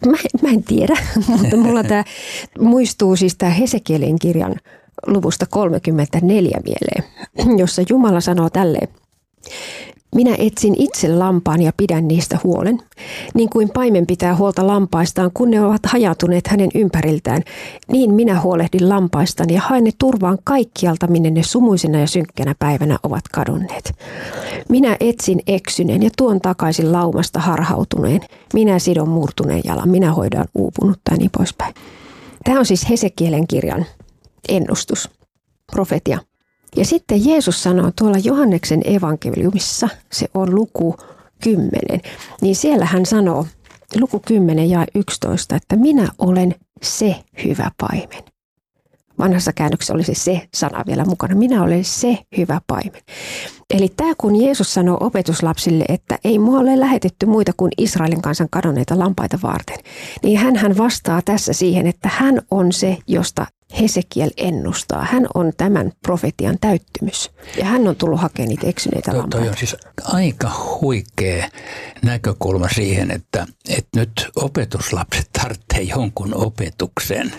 Mä en tiedä, mutta mulla tämä muistuu siis tämä Hesekielin kirjan luvusta 34 mieleen, jossa Jumala sanoo tälleen. Minä etsin itse lampaan ja pidän niistä huolen, niin kuin paimen pitää huolta lampaistaan, kun ne ovat hajautuneet hänen ympäriltään. Niin minä huolehdin lampaistani ja haen ne turvaan kaikkialta, minne ne sumuisena ja synkkänä päivänä ovat kadonneet. Minä etsin eksyneen ja tuon takaisin laumasta harhautuneen. Minä sidon murtuneen jalan, minä hoidan uupunutta ja niin poispäin. Tämä on siis Hesekielen kirjan ennustus, profetia. Ja sitten Jeesus sanoo tuolla Johanneksen evankeliumissa, se on luku 10, niin siellä hän sanoo luku 10 ja 11, että minä olen se hyvä paimen. Vanhassa käännöksessä oli se sana vielä mukana. Minä olen se hyvä paimen. Eli tämä kun Jeesus sanoo opetuslapsille, että ei mua ole lähetetty muita kuin Israelin kansan kadonneita lampaita varten, niin hän vastaa tässä siihen, että hän on se, josta Hesekiel ennustaa. Hän on tämän profetian täyttymys. Ja hän on tullut hakemaan niitä eksyneitä lampaita. Toi on siis aika huikea näkökulma siihen, että nyt opetuslapset tarvitsee jonkun opetuksen,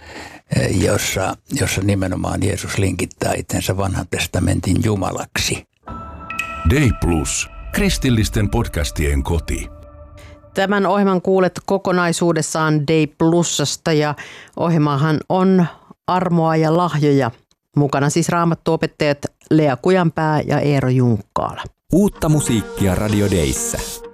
jossa nimenomaan Jeesus linkittää itsensä vanhan testamentin Jumalaksi. Day Plus, kristillisten podcastien koti. Tämän ohjelman kuulet kokonaisuudessaan Day Plusasta ja ohjelmahan on armoa ja lahjoja. Mukana siis Raamattuopettajat Lea Kujanpää ja Eero Junkkaala. Uutta musiikkia Radio Dayssä.